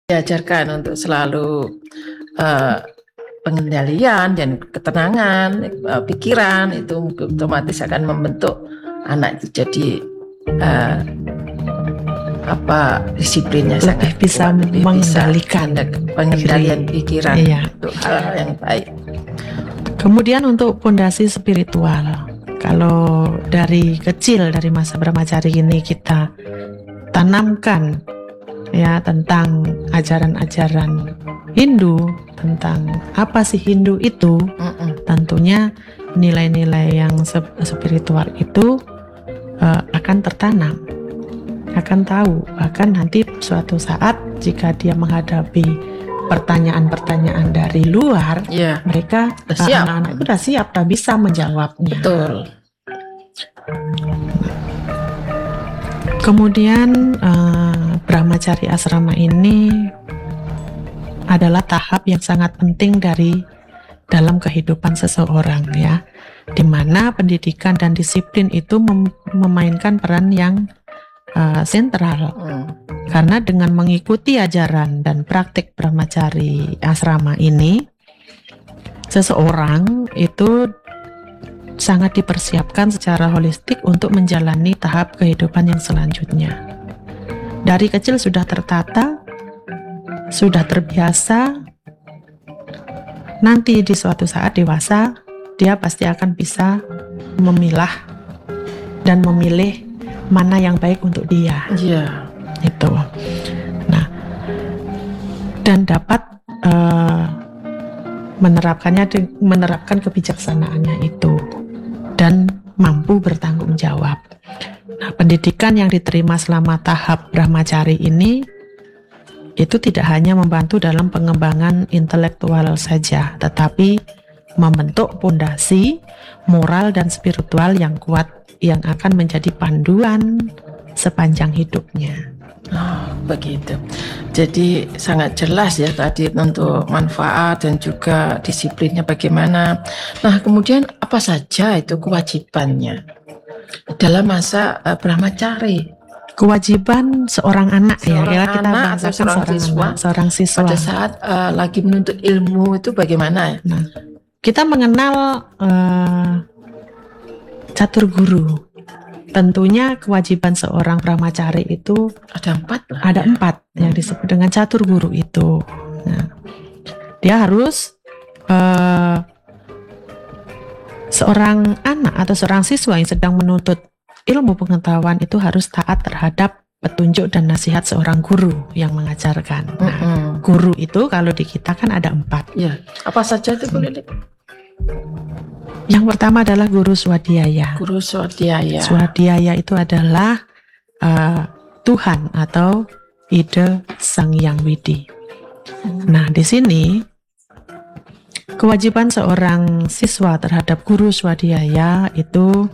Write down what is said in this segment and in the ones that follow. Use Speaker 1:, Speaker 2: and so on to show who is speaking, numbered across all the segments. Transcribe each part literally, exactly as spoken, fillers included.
Speaker 1: Diajarkan untuk selalu, eee, pengendalian dan ketenangan, eee, pikiran itu otomatis akan membentuk anak itu jadi, eee, apa, disiplinnya
Speaker 2: Lebih
Speaker 1: sangat
Speaker 2: bisa
Speaker 1: kuat, lebih
Speaker 2: mengendalikan
Speaker 1: bisa pengendalian
Speaker 2: diri.
Speaker 1: pikiran
Speaker 2: Iya.
Speaker 1: untuk hal-hal yang baik.
Speaker 2: Kemudian untuk pondasi spiritual, kalau dari kecil, dari masa brahmacari ini kita tanamkan ya tentang ajaran-ajaran Hindu, tentang apa sih Hindu itu,
Speaker 1: Mm-mm.
Speaker 2: tentunya nilai-nilai yang spiritual itu uh, akan tertanam, akan tahu, bahkan nanti suatu saat jika dia menghadapi pertanyaan-pertanyaan dari luar,
Speaker 1: yeah.
Speaker 2: mereka
Speaker 1: Udah siap.
Speaker 2: anak-anak itu sudah siap, sudah bisa menjawabnya.
Speaker 1: Betul.
Speaker 2: Kemudian uh, brahmacari asrama ini adalah tahap yang sangat penting dari dalam kehidupan seseorang ya, dimana pendidikan dan disiplin itu mem- memainkan peran yang uh, sentral. Hmm. Karena dengan mengikuti ajaran dan praktik brahmacari asrama ini, seseorang itu sangat dipersiapkan secara holistik untuk menjalani tahap kehidupan yang selanjutnya. Dari kecil sudah tertata, sudah terbiasa, nanti di suatu saat dewasa, dia pasti akan bisa memilah dan memilih mana yang baik untuk dia.
Speaker 1: Iya. Yeah.
Speaker 2: Itu. Nah, dan dapat uh, menerapkannya, menerapkan kebijaksanaannya itu. Dan mampu bertanggung jawab. Nah, pendidikan yang diterima selama tahap brahmacari ini itu tidak hanya membantu dalam pengembangan intelektual saja, tetapi membentuk pondasi moral dan spiritual yang kuat yang akan menjadi panduan sepanjang hidupnya.
Speaker 1: Oh, begitu. Jadi sangat jelas ya tadi untuk manfaat dan juga disiplinnya bagaimana. Nah, kemudian apa saja itu kewajibannya dalam masa uh, brahmacari?
Speaker 2: Kewajiban seorang anak
Speaker 1: seorang
Speaker 2: ya,
Speaker 1: anak
Speaker 2: kita
Speaker 1: atau seorang siswa,
Speaker 2: anak, seorang siswa
Speaker 1: pada saat uh, lagi menuntut ilmu itu bagaimana?
Speaker 2: Nah, kita mengenal uh, catur guru. Tentunya kewajiban seorang brahmacari itu
Speaker 1: ada empat lah,
Speaker 2: ada
Speaker 1: ya?
Speaker 2: empat yang disebut dengan catur guru itu. Nah, dia harus uh, seorang anak atau seorang siswa yang sedang menuntut ilmu pengetahuan itu harus taat terhadap petunjuk dan nasihat seorang guru yang mengajarkan. Nah, mm-hmm. Guru itu kalau di kita kan ada empat.
Speaker 1: Ya, apa saja itu Bu Lili?
Speaker 2: Yang pertama adalah guru swadhyaya.
Speaker 1: Guru swadhyaya.
Speaker 2: Swadhyaya itu adalah uh, Tuhan atau Ide Sang Hyang Widi. Nah, di sini kewajiban seorang siswa terhadap guru swadhyaya itu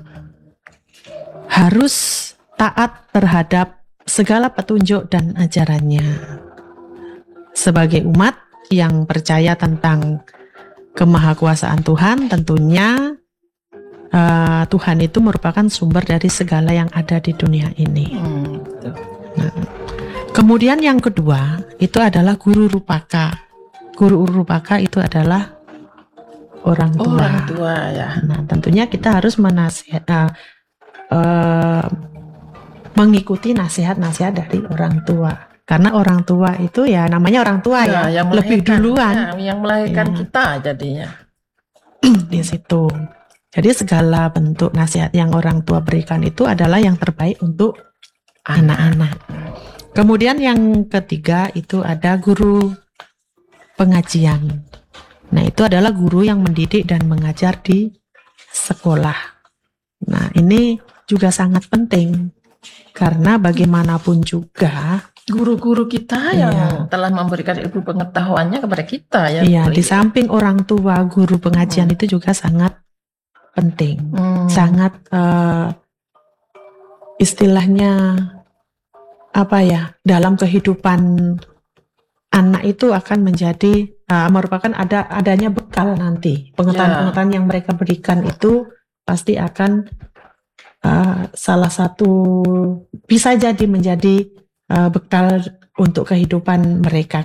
Speaker 2: harus taat terhadap segala petunjuk dan ajarannya. Sebagai umat yang percaya tentang kemahakuasaan Tuhan, tentunya uh, Tuhan itu merupakan sumber dari segala yang ada di dunia ini. Hmm, nah, kemudian yang kedua itu adalah guru rupaka. Guru rupaka itu adalah orang tua.
Speaker 1: Orang tua ya.
Speaker 2: Nah, tentunya kita harus menasihat, uh, uh, mengikuti nasihat-nasihat dari orang tua. Karena orang tua itu ya namanya orang tua ya, ya yang lebih duluan
Speaker 1: ya, yang melahirkan ya. Kita jadinya
Speaker 2: di situ. Jadi segala bentuk nasihat yang orang tua berikan itu adalah yang terbaik untuk anak-anak. Kemudian yang ketiga itu ada guru pengajian. Nah, itu adalah guru yang mendidik dan mengajar di sekolah. Nah, ini juga sangat penting karena bagaimanapun juga
Speaker 1: guru-guru kita yang iya. telah memberikan ilmu pengetahuannya kepada kita ya.
Speaker 2: Iya, di samping orang tua, guru pengajian hmm. itu juga sangat penting, hmm. sangat uh, istilahnya apa ya, dalam kehidupan anak itu akan menjadi uh, merupakan ada adanya bekal nanti. Pengetahuan-pengetahuan yeah. yang mereka berikan itu pasti akan uh, salah satu bisa jadi menjadi uh, bekal untuk kehidupan mereka